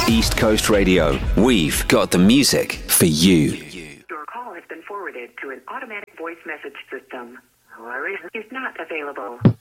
East Coast Radio. We've got the music for you. Your call has been forwarded to an automatic voice message system. Whoever is not available.